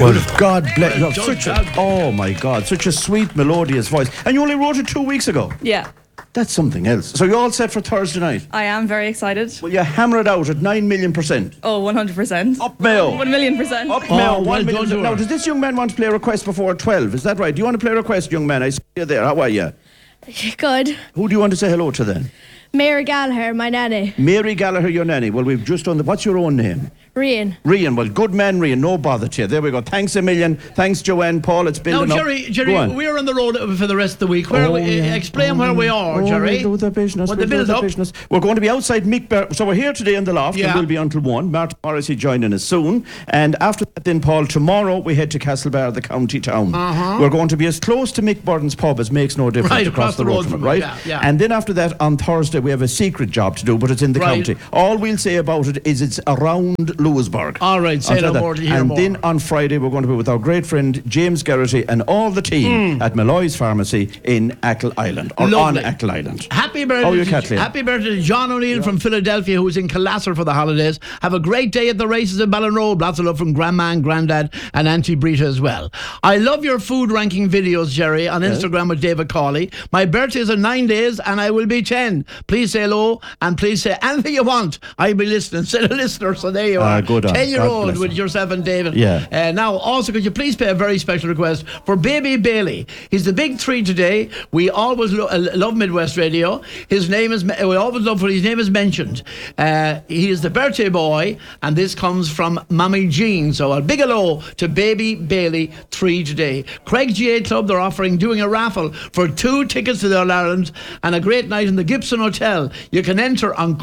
Well, God bless you. Oh my God, such a sweet, melodious voice. And you only wrote it 2 weeks ago. Yeah. That's something else. So you're all set for Thursday night? I am very excited. Well, you hammer it out at 9,000,000%. Oh, 100%. Up Mayo. 1,000,000%. Up Mayo. well 1 million. done, Now, does this young man want to play a request before 12? Is that right? Do you want to play a request, young man? I see you there. How are you? Good. Who do you want to say hello to then? Mary Gallagher, my nanny. Mary Gallagher, your nanny. Well, we've just done the... What's your own name? Rian. Rian. Well, good man, Rian. No bother to you. There we go. Thanks a million. Thanks, Joanne. Paul, it's building Now, up. Jerry, we're on the road for the rest of the week. Explain where we are, Jerry. We'll do the business. What the build up? Business. We're going to be outside Mick. So we're here today in the loft, and we'll be until 1. Martin Morrissey joining us soon. And after that, then, Paul, tomorrow we head to Castlebar, the county town. We're going to be as close to Mick Burton's pub as makes no difference across the road from it, right? Yeah. And then after that, on Thursday, we have a secret job to do, but it's in the county. All we'll say about it is it's around Lewisburg. All right, say no more to hear more. And then on Friday, we're going to be with our great friend James Garrity and all the team at Malloy's Pharmacy in Achill Island, or on Achill Island. Happy birthday, happy birthday to John O'Neill from Philadelphia, who's in Collasser for the holidays. Have a great day at the races in Ballinrobe. Lots of love from Grandma and Grandad and Auntie Brita as well. I love your food ranking videos, Jerry, on Instagram with David Cawley. My birthday is in 9 days and I will be 10. Please say hello and please say anything you want. I'll be listening. Say the listener, so there you are. Good 10-year-old with yourself and David. Yeah. Now, also, could you please pay a very special request for Baby Bailey? He's the big 3 today. We always love Midwest Radio. His name is, we always love when his name is mentioned. He is the birthday boy, and this comes from Mommy Jean. So a big hello to Baby Bailey, 3 today. Craig GA Club, they're doing a raffle for 2 tickets to the All-Ireland and a great night in the Gibson Hotel. You can enter on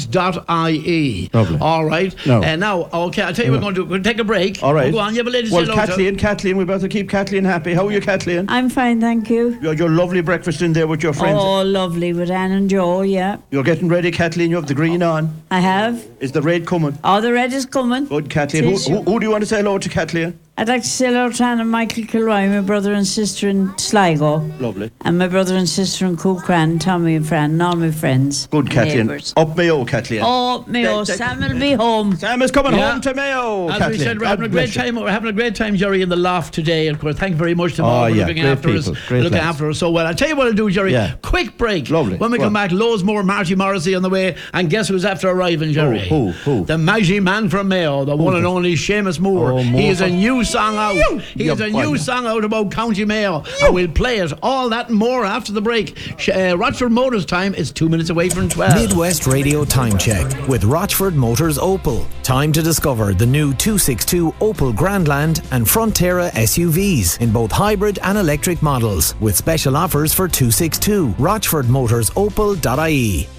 craigs.ie. Lovely. All right. Now, okay, I'll tell you what we're going to do. We'll take a break. All right. Go on, you have a lady. Well, Kathleen, we better keep Kathleen happy. How are you, Kathleen? I'm fine, thank you. Your lovely breakfast in there with your friends. Oh, lovely, with Anne and Joe, yeah. You're getting ready, Kathleen. You have the green on. I have. Is the red coming? Oh, the red is coming. Good, Kathleen. Who do you want to say hello to, Kathleen? I'd like to say hello to Anne and Michael Kilroy, my brother and sister in Sligo. Lovely. And my brother and sister in Cookran, Tommy and Fran, and all my friends. Good, Kathleen. Neighbours. Up Mayo, Kathleen. Oh, Mayo. Sam will be home. Sam is coming home to Mayo, As Kathleen. we said, we're having a great time. We're having a great time, Jerry, in the loft today. Of course, thank you very much to Mark for looking after us so well. I'll tell you what I'll do, Jerry. Quick break. Lovely. When we come back, loads more Marty Morrissey on the way. And guess who's after arriving, Jerry? Who? The mighty man from Mayo, the one and only Seamus Moore. He has a new song out. He has a new song out about County Mayo. And we'll play it. All that and more after the break. Rochford Motors time is 2 minutes away from 12. Midwest Radio Time Check with Rochford Motors Opel. Time to discover the new 262 Opel Grandland and Frontera SUVs in both hybrid and electric models with special offers for 262. RochfordMotorsOpel.ie.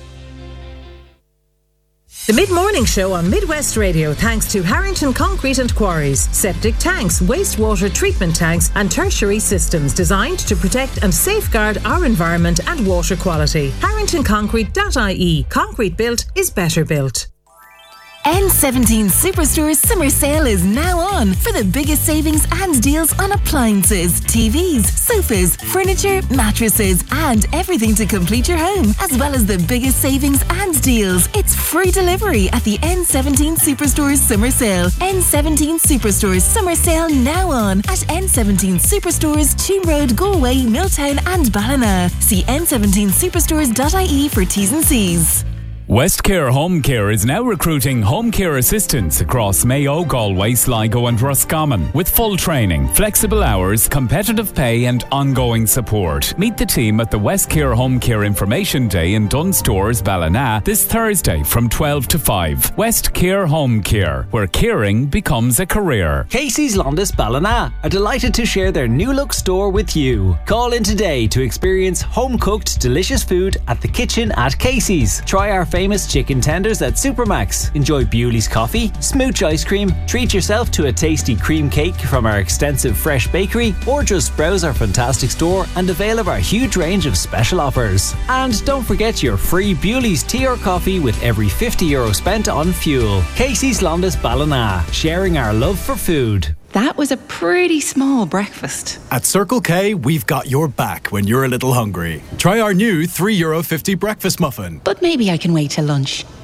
The Mid-Morning Show on Midwest Radio thanks to Harrington Concrete and Quarries, septic tanks, wastewater treatment tanks and tertiary systems designed to protect and safeguard our environment and water quality. HarringtonConcrete.ie. Concrete built is better built. N17 Superstore Summer Sale is now on for the biggest savings and deals on appliances, TVs, sofas, furniture, mattresses, and everything to complete your home, as well as the biggest savings and deals. It's free delivery at the N17 Superstore Summer Sale. N17 Superstore Summer Sale now on at N17 Superstores, Tune Road, Galway, Milltown, and Ballina. See n17superstores.ie for T's and C's. Westcare Home Care is now recruiting home care assistants across Mayo, Galway, Sligo and Roscommon with full training, flexible hours, competitive pay and ongoing support. Meet the team at the Westcare Home Care Information Day in Dunstores, Ballina this Thursday from 12 to 5. Westcare Home Care, where caring becomes a career. Casey's Londis Ballina are delighted to share their new look store with you. Call in today to experience home-cooked delicious food at the kitchen at Casey's. Try our famous chicken tenders at Supermax. Enjoy Bewley's coffee, smooch ice cream, treat yourself to a tasty cream cake from our extensive fresh bakery, or just browse our fantastic store and avail of our huge range of special offers. And don't forget your free Bewley's tea or coffee with every €50 spent on fuel. Casey's Londis Ballina, sharing our love for food. That was a pretty small breakfast. At Circle K, we've got your back when you're a little hungry. Try our new €3.50 breakfast muffin. But maybe I can wait till lunch.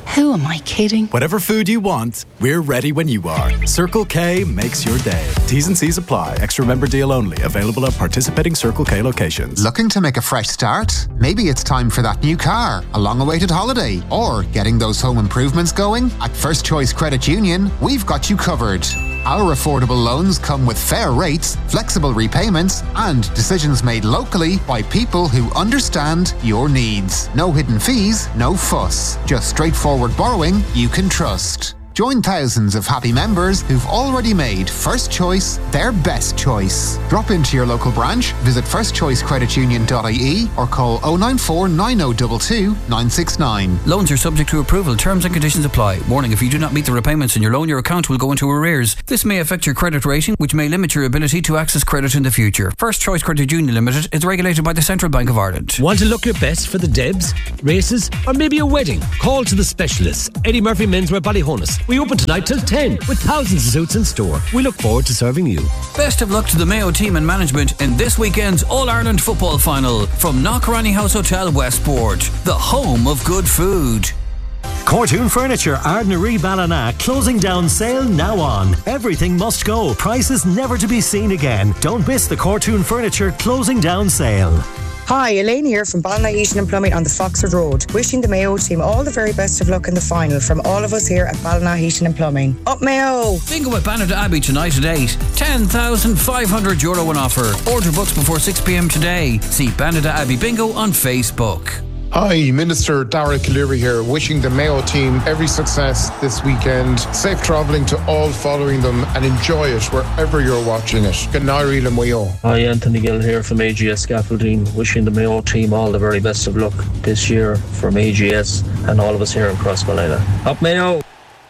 Who am I kidding? Whatever food you want, we're ready when you are. Circle K makes your day. T's and C's apply. Extra member deal only. Available at participating Circle K locations. Looking to make a fresh start? Maybe it's time for that new car, a long-awaited holiday, or getting those home improvements going? At First Choice Credit Union, we've got you covered. Our affordable loans come with fair rates, flexible repayments, and decisions made locally by people who understand your needs. No hidden fees, no fuss. Just straightforward borrowing you can trust. Join thousands of happy members who've already made First Choice their best choice. Drop into your local branch, visit firstchoicecreditunion.ie or call 094 9022 969. Loans are subject to approval. Terms and conditions apply. Warning, if you do not meet the repayments in your loan, your account will go into arrears. This may affect your credit rating, which may limit your ability to access credit in the future. First Choice Credit Union Limited is regulated by the Central Bank of Ireland. Want to look your best for the Debs, races, or maybe a wedding? Call to the specialists. Eddie Murphy Menswear Ballyhonus. We open tonight till 10 with thousands of suits in store. We look forward to serving you. Best of luck to the Mayo team and management in this weekend's All-Ireland football final from Knockranny House Hotel Westport, the home of good food. Cortoon Furniture, Ardnaree Ballina, closing down sale now on. Everything must go. Prices never to be seen again. Don't miss the Cortoon Furniture closing down sale. Hi, Elaine here from Ballina Heating and Plumbing on the Foxford Road. Wishing the Mayo team all the very best of luck in the final from all of us here at Ballina Heating and Plumbing. Up Mayo! Bingo at Bannerda Abbey tonight at 8. €10,500 in offer. Order books before 6 p.m. today. See Bannerda Abbey Bingo on Facebook. Hi, Minister Dara Cleary here, wishing the Mayo team every success this weekend. Safe travelling to all following them and enjoy it wherever you're watching it. Good night, Mayo. Hi, Anthony Gill here from AGS Scaffolding, wishing the Mayo team all the very best of luck this year from AGS and all of us here in Crossmolina. Up Mayo!